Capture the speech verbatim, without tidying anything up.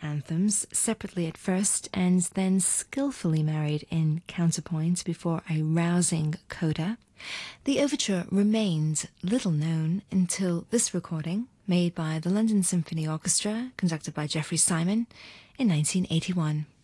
anthems separately at first and then skillfully married in counterpoint before a rousing coda, the overture remained little known until this recording, made by the London Symphony Orchestra, conducted by Jeffrey Simon, in nineteen eighty-one.